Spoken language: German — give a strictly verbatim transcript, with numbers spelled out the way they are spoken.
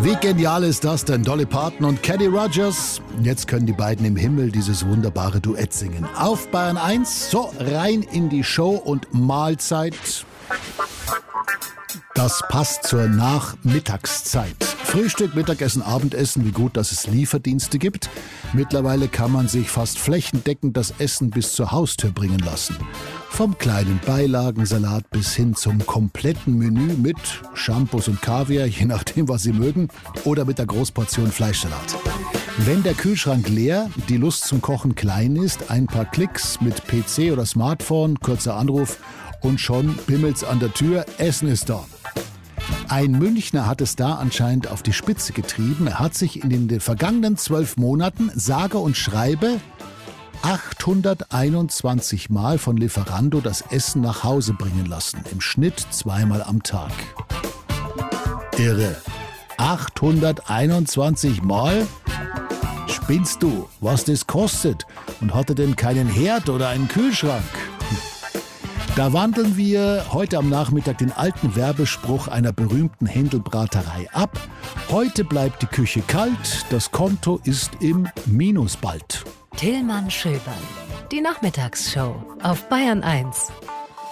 Wie genial ist das denn? Dolly Parton und Kenny Rogers. Jetzt können die beiden im Himmel dieses wunderbare Duett singen. Auf Bayern eins, so rein in die Show und Mahlzeit. Das passt zur Nachmittagszeit. Frühstück, Mittagessen, Abendessen, wie gut, dass es Lieferdienste gibt. Mittlerweile kann man sich fast flächendeckend das Essen bis zur Haustür bringen lassen. Vom kleinen Beilagensalat bis hin zum kompletten Menü mit Shampoos und Kaviar, je nachdem, was Sie mögen, oder mit der Großportion Fleischsalat. Wenn der Kühlschrank leer, die Lust zum Kochen klein ist, ein paar Klicks mit P C oder Smartphone, kurzer Anruf und schon bimmelt's an der Tür, Essen ist da. Ein Münchner hat es da anscheinend auf die Spitze getrieben. Er hat sich in den vergangenen zwölf Monaten sage und schreibe achthunderteinundzwanzig Mal von Lieferando das Essen nach Hause bringen lassen. Im Schnitt zweimal am Tag. Irre. achthunderteinundzwanzig Mal? Spinnst du, was das kostet? Und hat er denn keinen Herd oder einen Kühlschrank? Da wandeln wir heute am Nachmittag den alten Werbespruch einer berühmten Händelbraterei ab. Heute bleibt die Küche kalt, das Konto ist im Minus bald. Tillmann Schöberl, die Nachmittagsshow auf Bayern eins.